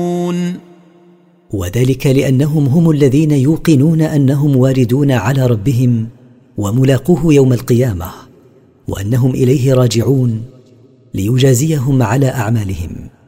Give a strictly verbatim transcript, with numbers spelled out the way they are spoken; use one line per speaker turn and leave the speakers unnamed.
وذلك لأنهم هم الذين يوقنون أنهم واردون على ربهم وملاقوه يوم القيامة، وأنهم إليه راجعون ليجازيهم على أعمالهم.